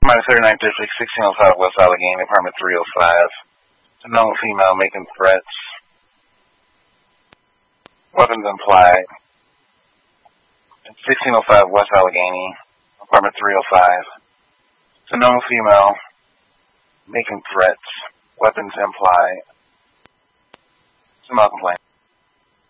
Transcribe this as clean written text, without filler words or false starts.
Minus 39th District, 1605 West Allegheny, apartment 305. It's a known female making threats. Weapons implied. It's 1605 West Allegheny, apartment 305. It's a known female making threats. Weapons implied. It's a complaint.